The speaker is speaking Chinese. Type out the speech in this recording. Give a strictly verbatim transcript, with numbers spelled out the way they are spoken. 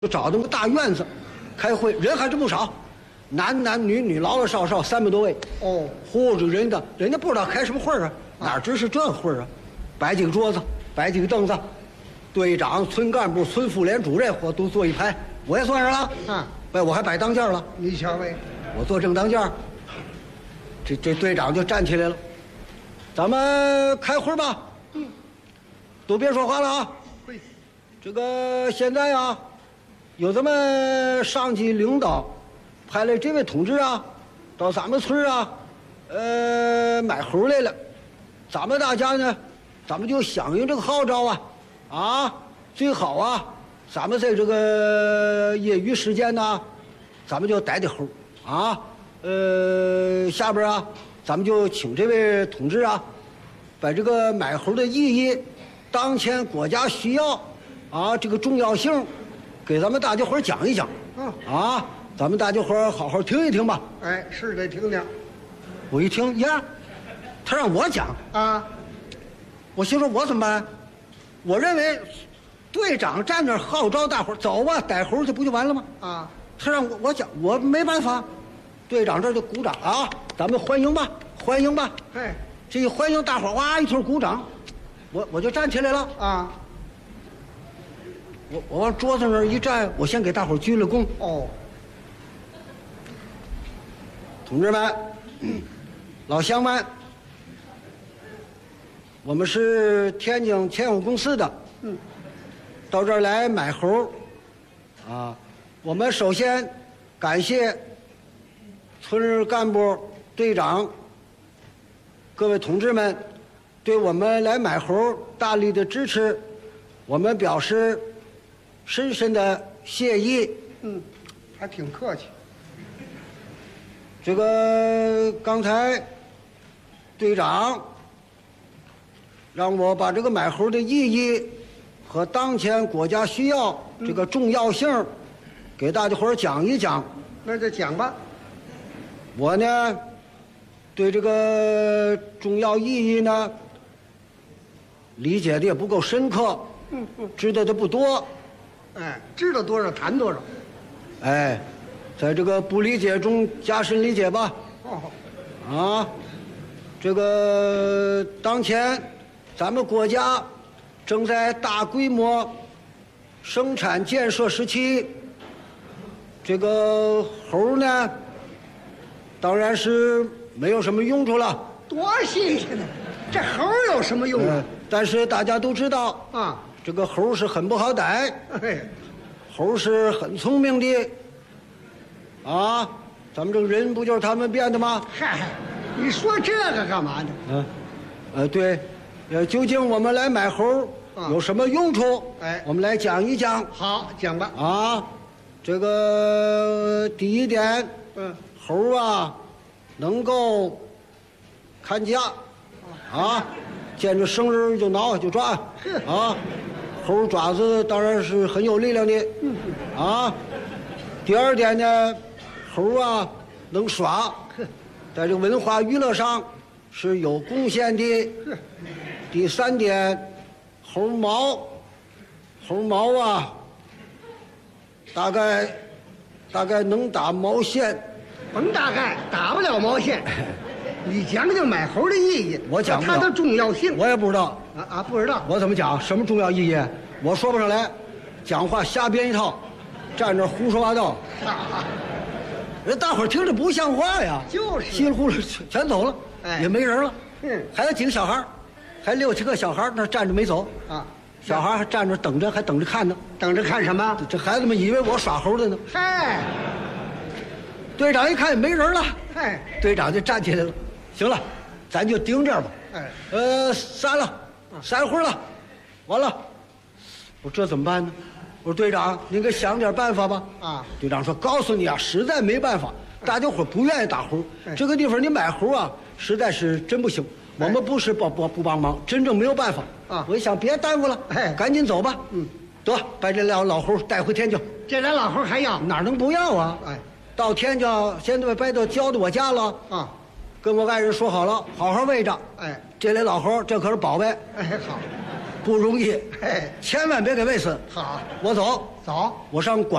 就找那么个大院子，开会人还真不少，男男女女老老少少三百多位。 哦， 嚯，这人的，人家不知道开什么会啊，哪知是这会啊？摆几个桌子，摆几个凳子，队长、村干部、村妇联主任我都坐一排，我也算上了。 啊， 哎，我还摆当间了。 你瞧呗， 我坐正当间，这这队长就站起来了，咱们开会吧。 嗯， 都别说话了啊。 会， 这个现在啊，有咱们上级领导派来这位同志啊，到咱们村啊，呃，买猴来了。咱们大家呢，咱们就响应这个号召啊，啊，最好啊，咱们在这个业余时间呢，咱们就逮逮猴啊，呃，下边啊，咱们就请这位同志啊，把这个买猴的意义、当前国家需要啊这个重要性，给咱们大家伙讲一讲。 嗯啊，咱们大家伙好好听一听吧。 哎，是得听听我一听呀，他让我讲， 啊。 我心说我怎么办？我认为队长站那儿号召大伙儿走吧，逮猴去不就完了吗？ 啊， 他让我我讲，我没办法。队长这就鼓掌啊，咱们欢迎吧，欢迎吧。 哎， 这一欢迎，大伙儿哇一通鼓掌，我我就站起来了。 啊， 我我往桌子那儿一站，我先给大伙儿鞠了躬。 哦， 同志们，老乡们，我们是天津千友公司的， 嗯， 到这儿来买猴，啊，我们首先感谢村干部、队长、各位同志们对我们来买猴大力的支持，我们表示深深的谢意。 嗯，还挺客气。 这个刚才队长让我把这个买猴的意义和当前国家需要这个重要性给大家伙儿讲一讲。 那就讲吧。 我呢对这个重要意义呢理解的也不够深刻， 嗯嗯， 知道的不多。 哎，知道多少谈多少。 哎，在这个不理解中加深理解吧。 哦， 啊，这个当前咱们国家正在大规模生产建设时期，这个猴呢，当然是没有什么用处了。 多新鲜呢！这猴有什么用啊？ 但是大家都知道， 啊， 这个猴是很不好逮， 哎， 猴是很聪明的。啊，咱们这个人不就是他们变的吗？ 嗨，你说这个干嘛呢？ 嗯，呃，对，呃，究竟我们来买猴有什么用处？ 哎我们来讲一讲。 好，讲吧。 啊，这个第一点， 嗯， 猴啊，能够看家，啊，见着生人就挠就抓，啊，猴爪子当然是很有力量的，啊。第二点呢，猴啊能耍，在这个文化娱乐上是有贡献的。第三点，猴毛，猴毛啊，大概大概能打毛线。 甭大概，打不了毛线。你讲讲买猴的意义， 我讲不了它的重要性。 我也不知道， 啊啊，不知道。 我怎么讲？什么重要意义？我说不上来，讲话瞎编一套，站这胡说八道， 啊， 人大伙儿听着不像话呀。 就是稀里糊涂全走了， 哎也没人了。 嗯还有几个小孩儿，还六七个小孩儿那站着没走， 啊， 小孩儿还站着等着，还等着看呢。 等着看什么？ 这孩子们以为我耍猴的呢。 嗨， 队长一看没人了， 嗨， 队长就站起来了。行了，咱就盯这儿吧。 哎， 呃，散了，散会了，完了。我说这怎么办呢？我说队长，您给想点办法吧。 啊， 队长说：“告诉你啊，实在没办法，大家伙不愿意打猴， 哎这个地方你买猴啊，实在是真不行。我们不是不不不帮忙，真正没有办法啊我一想，别耽误了， 哎赶紧走吧。 嗯， 得把这俩老猴带回天津， 这俩老猴还要？ 哪能不要啊？ 哎， 到天津现在把都交到我家了， 啊， 跟我爱人说好了，好好喂着。 哎， 这类老猴，这可是宝贝， 哎，好， 不容易， 哎， 千万别给喂死。 好， 我走。 走。 我上广。